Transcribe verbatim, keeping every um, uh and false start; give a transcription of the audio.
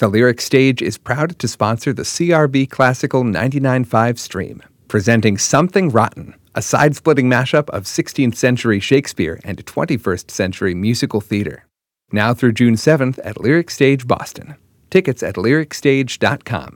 The Lyric Stage is proud to sponsor the C R B Classical ninety-nine point five stream, presenting Something Rotten, a side-splitting mashup of sixteenth century Shakespeare and twenty-first century musical theater. Now through June seventh at Lyric Stage Boston. Tickets at lyric stage dot com.